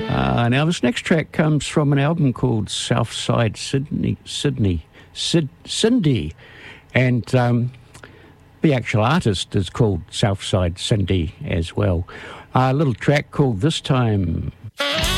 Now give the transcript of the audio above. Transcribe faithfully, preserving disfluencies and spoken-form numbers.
Uh, now, this next track comes from an album called Southside Sydney, Sydney, Sid, Cindy, and um, the actual artist is called Southside Cindy as well. A little track called This Time.